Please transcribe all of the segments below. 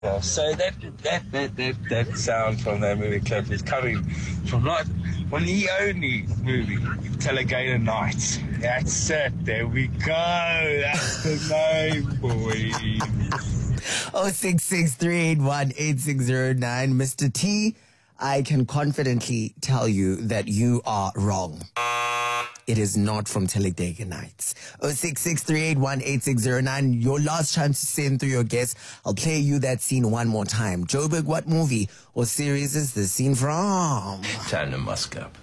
Yeah, so that sound from that movie clip is coming from not from the only movie, Talladega Nights. That's it. There we go. That's the name, boy. 0663818609. Mr. T, I can confidently tell you that you are wrong. It is not from Talladega Nights. 0663818609. Your last chance to send through your guess. I'll play you that scene one more time. Joburg, what movie or series is this scene from? Time to musk up.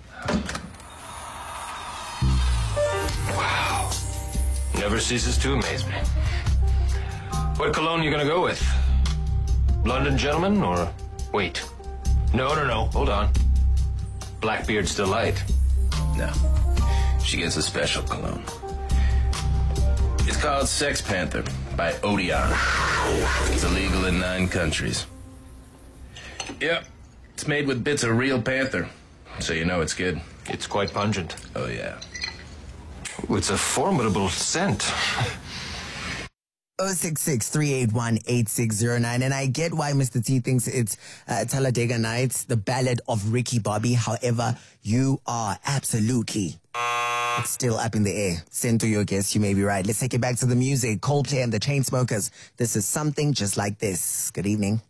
Wow. Never ceases to amaze me. What cologne you gonna go with? London Gentleman or... Wait. No. Hold on. Blackbeard's Delight. No. She gets a special cologne. It's called Sex Panther by Odeon. It's illegal in 9 countries. Yep. It's made with bits of real panther, so you know it's good. It's quite pungent. Oh, yeah. It's a formidable scent. 0663818609. And I get why Mr. T thinks it's Talladega Nights, the ballad of Ricky Bobby. However, you are absolutely... It's still up in the air. Send through your guess. You may be right. Let's take it back to the music. Coldplay and the Chainsmokers. This is Something Just Like This. Good evening.